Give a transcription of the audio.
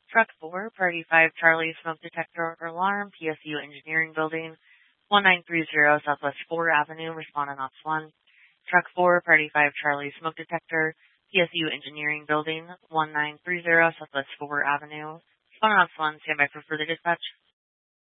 Truck 4, Party 5, Charlie, Smoke Detector Alarm, PSU Engineering Building, 1930 Southwest 4 Avenue, respondent ops 1. Truck 4, Party 5, Charlie, Smoke Detector, PSU Engineering Building, 1930 Southwest 4 Avenue, respondent ops 1, stand by for further dispatch.